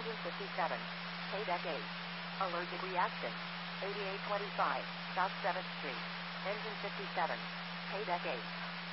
Engine 57. Paydeck 8. Allergic reaction. 8825 South 7th Street. Engine 57. Paydeck 8.